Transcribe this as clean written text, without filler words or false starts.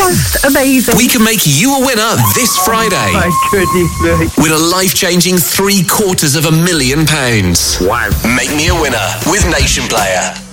Most amazing. We can make you a winner this Friday. My goodness me. With a life-changing £750,000. Wow. Make me a winner with Nation Player.